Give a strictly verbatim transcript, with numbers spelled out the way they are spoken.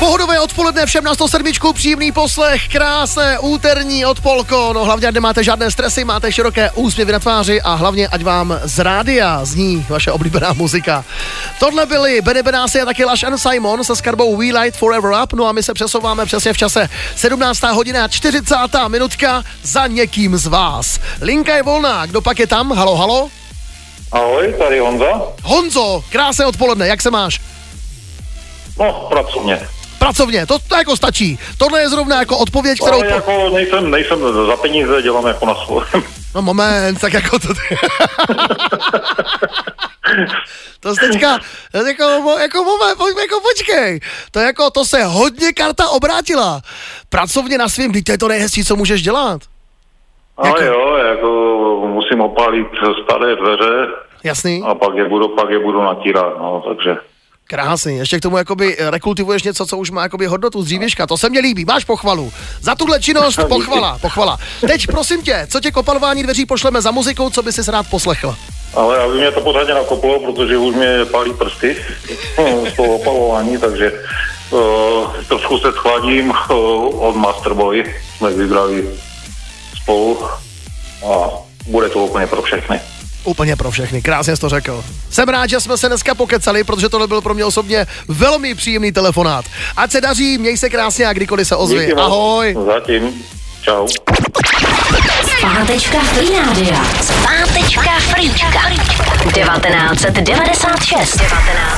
Pohodové odpoledne všem na sto sedm, příjemný poslech, krásné úterní odpolko, no hlavně, ať nemáte žádné stresy, máte široké úsměvy na tváři a hlavně, ať vám z rádia zní vaše oblíbená muzika. Tohle byli Benny Benassi a taky Lush and Simon se skladbou We Light Forever Up, no a my se přesouváme přesně v čase sedmnáctá hodina čtyřicátá minutka za někým z vás. Linka je volná, kdo pak je tam? Halo, halo? Ahoj, tady Honza. Honzo, krásné odpoledne, jak se máš? No, pracovně. Pracovně, to, to jako stačí. Tohle je zrovna jako odpověď, kterou... Ale jako nejsem, nejsem za peníze, dělám jako na svůj. No moment, tak jako to... To jsi teďka, jako, jako moment, jako počkej. To jako, to se hodně karta obrátila. Pracovně na svým, teď to je to nejhezčí, co můžeš dělat. Ale jako... jo, jako musím opálit staré dveře. Jasný. A pak je budu, pak je budu natírat, no, takže... Krásný, ještě k tomu jakoby rekultivuješ něco, co už má jakoby hodnotu z dřívěžka, to se mně líbí, máš pochvalu. Za tuhle činnost pochvala, pochvala. Teď prosím tě, co tě k opalování dveří pošleme za muzikou, co by si rád poslechl? Ale aby mě to pořádně nakoplo, protože už mě pálí prsty z toho opalování, takže uh, trošku se schladím uh, od Masterboy, jsme vybrali spolu a bude to úplně pro všechny. Úplně pro všechny, krásně jsi to řekl. Jsem rád, že jsme se dneska pokecali, protože tohle byl pro mě osobně velmi příjemný telefonát. Ať se daří, měj se krásně a kdykoliv se ozvi. Ahoj. Zatím, čau. Zpátečka Free Rádia. Zpátečka Freečka. devatenáct set devadesát šest.